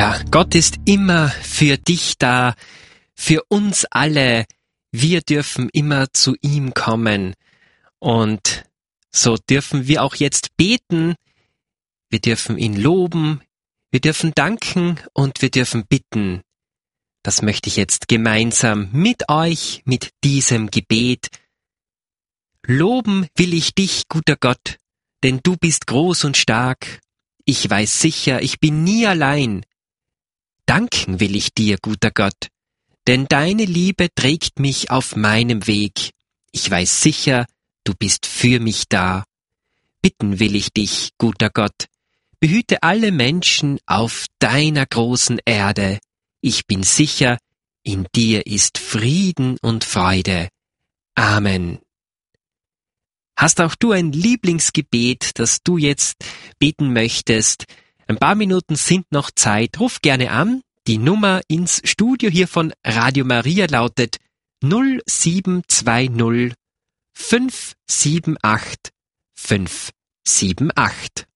Ja, Gott ist immer für dich da, für uns alle. Wir dürfen immer zu ihm kommen. Und so dürfen wir auch jetzt beten. Wir dürfen ihn loben, wir dürfen danken und wir dürfen bitten. Das möchte ich jetzt gemeinsam mit euch, mit diesem Gebet. Loben will ich dich, guter Gott, denn du bist groß und stark. Ich weiß sicher, ich bin nie allein. Danken will ich dir, guter Gott, denn deine Liebe trägt mich auf meinem Weg. Ich weiß sicher, du bist für mich da. Bitten will ich dich, guter Gott, behüte alle Menschen auf deiner großen Erde. Ich bin sicher, in dir ist Frieden und Freude. Amen. Hast auch du ein Lieblingsgebet, das du jetzt beten möchtest? Ein paar Minuten sind noch Zeit. Ruf gerne an. Die Nummer ins Studio hier von Radio Maria lautet 0720 578 578.